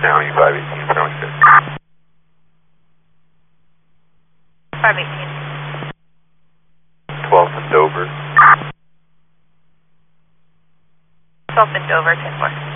County 518, County 6. 518. 12th and Dover. 12th and Dover, 10-4.